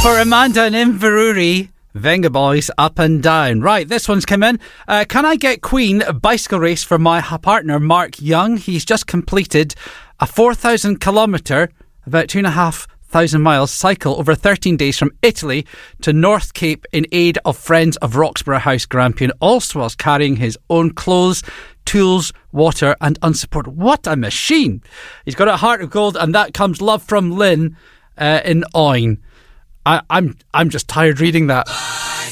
For Amanda and Inverurie, Venga Boys, Up and Down. Right, this one's come in. Can I get Queen a bicycle race for my partner, Mark Young? He's just completed a 4,000 kilometre, about 2,500 miles cycle over 13 days from Italy to North Cape in aid of Friends of Roxburgh House Grampian, also whilst carrying his own clothes, tools, water and unsupported. What a machine! He's got a heart of gold, and that comes love from Lynn in Oyne. I'm just tired reading that.